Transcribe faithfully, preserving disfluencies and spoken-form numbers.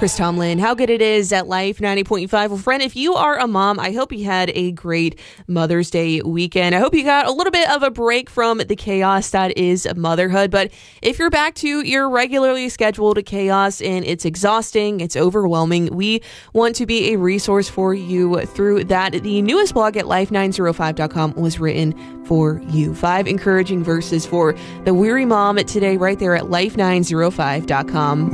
Chris Tomlin, how good it is at Life ninety point five. Well, friend, if you are a mom, I hope you had a great Mother's Day weekend. I hope you got a little bit of a break from the chaos that is motherhood. But if you're back to your regularly scheduled chaos and it's exhausting, it's overwhelming, we want to be a resource for you through that. The newest blog at life nine oh five dot com was written for you. Five encouraging verses for the weary mom today right there at life nine oh five dot com.